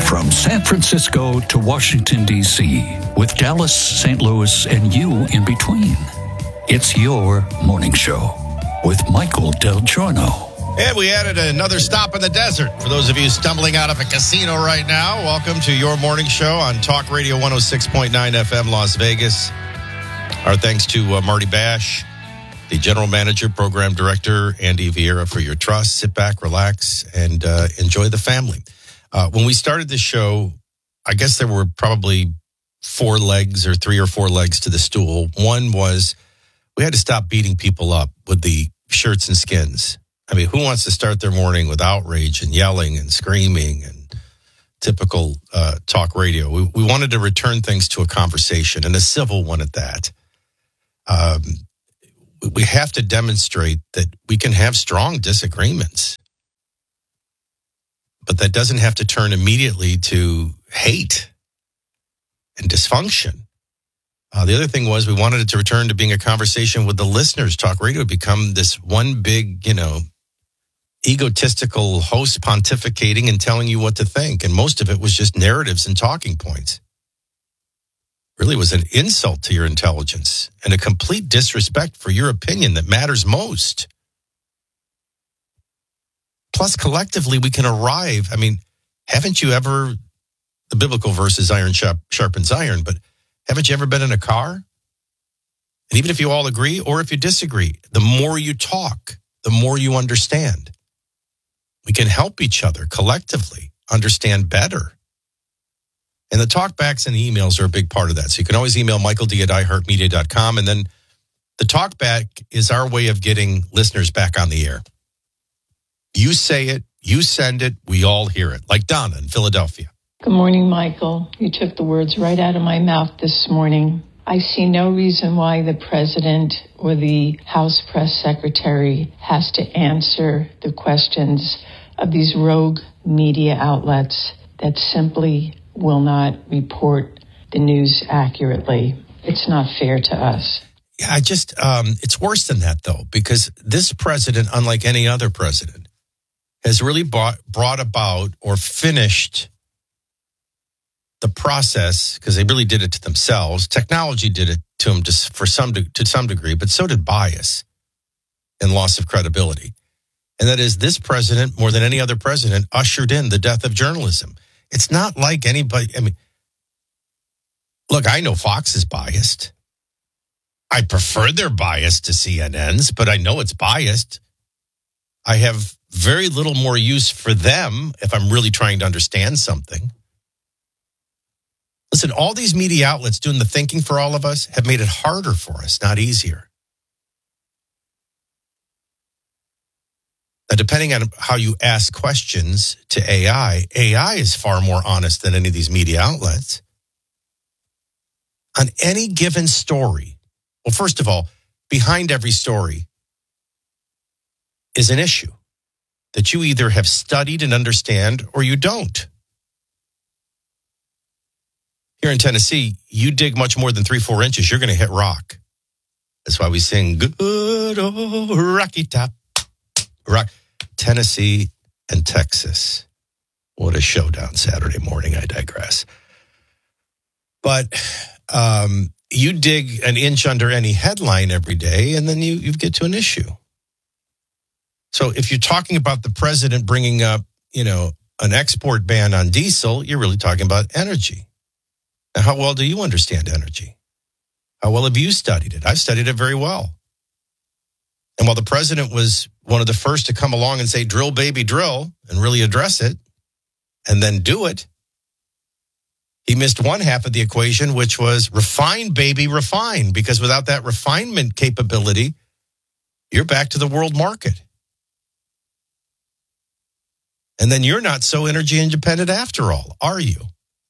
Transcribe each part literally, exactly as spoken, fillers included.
From San Francisco to Washington, D C, with Dallas, Saint Louis, and you in between. It's your morning show with Michael Del Giorno. And we added another stop in the desert. For those of you stumbling out of a casino right now, welcome to your morning show on Talk Radio one oh six point nine F M Las Vegas. Our thanks to uh, Marty Bash, the General Manager, Program Director, Andy Vieira, for your trust. Sit back, relax, and uh, enjoy the family. Uh, when we started this show, I guess there were probably four legs or three or four legs to the stool. One was we had to stop beating people up with the shirts and skins. I mean, who wants to start their morning with outrage and yelling and screaming and typical uh, talk radio? We, we wanted to return things to a conversation, and a civil one at that. Um, we have to demonstrate that we can have strong disagreements, but that doesn't have to turn immediately to hate and dysfunction. Uh, the other thing was we wanted it to return to being a conversation with the listeners. Talk radio become this one big, you know, egotistical host pontificating and telling you what to think. And most of it was just narratives and talking points. Really was an insult to your intelligence and a complete disrespect for your opinion that matters most. Plus, collectively, we can arrive. I mean, haven't you ever, the biblical verse is iron sharp, sharpens iron, but haven't you ever been in a car? And even if you all agree or if you disagree, the more you talk, the more you understand. We can help each other collectively understand better. And the talkbacks and the emails are a big part of that. So you can always email Michael D at i heart media dot com. And then the talkback is our way of getting listeners back on the air. You say it, you send it, we all hear it. Like Donna in Philadelphia. Good morning, Michael. You took the words right out of my mouth this morning. I see no reason why the president or the House press secretary has to answer the questions of these rogue media outlets that simply will not report the news accurately. It's not fair to us. Yeah, I just, um, it's worse than that, though, because this president, unlike any other president, has really brought, brought about or finished the process, because they really did it to themselves. Technology did it to them to, for some de- to some degree, but so did bias and loss of credibility. And that is, this president, more than any other president, ushered in the death of journalism. It's not like anybody, I mean, look, I know Fox is biased. I prefer their bias to C N N's, but I know it's biased. I have very little more use for them if I'm really trying to understand something. Listen, all these media outlets doing the thinking for all of us have made it harder for us, not easier. Now, depending on how you ask questions to A I, A I is far more honest than any of these media outlets. On any given story, well, first of all, behind every story is an issue that you either have studied and understand or you don't. Here in Tennessee, you dig much more than three, four inches, you're going to hit rock. That's why we sing good old Rocky Top. Rock. Tennessee and Texas. What a showdown Saturday morning. I digress. But um, you dig an inch under any headline every day, and then you, you get to an issue. So if you're talking about the president bringing up, you know, an export ban on diesel, you're really talking about energy. Now, how well do you understand energy? How well have you studied it? I've studied it very well. And while the president was one of the first to come along and say, drill, baby, drill, and really address it, and then do it, he missed one half of the equation, which was refine, baby, refine. Because without that refinement capability, you're back to the world market. And then you're not so energy independent after all, are you?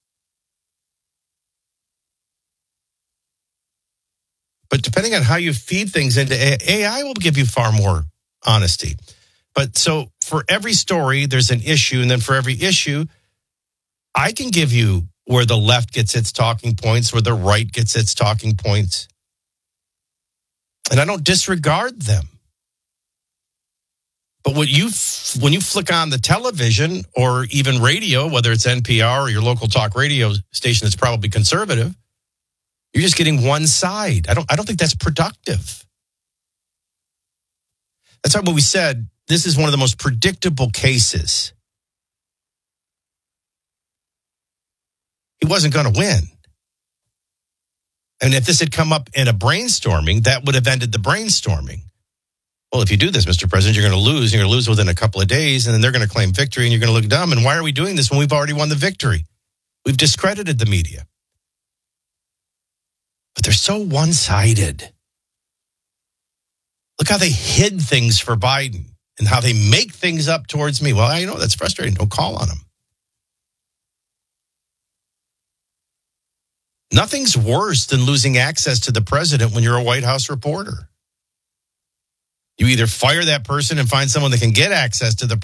But depending on how you feed things into A I, A I will give you far more honesty. But so for every story, there's an issue. And then for every issue, I can give you where the left gets its talking points, where the right gets its talking points. And I don't disregard them. But what you when you flick on the television or even radio, whether it's N P R or your local talk radio station that's probably conservative, you're just getting one side. I don't I don't think that's productive. That's why when we said this is one of the most predictable cases. He wasn't going to win. And if this had come up in a brainstorming, that would have ended the brainstorming. Well, if you do this, Mister President, you're going to lose. You're going to lose within a couple of days, and then they're going to claim victory, and you're going to look dumb. And why are we doing this when we've already won the victory? We've discredited the media. But they're so one-sided. Look how they hid things for Biden and how they make things up towards me. Well, I know that's frustrating. Don't call on them. Nothing's worse than losing access to the president when you're a White House reporter. You either fire that person and find someone that can get access to the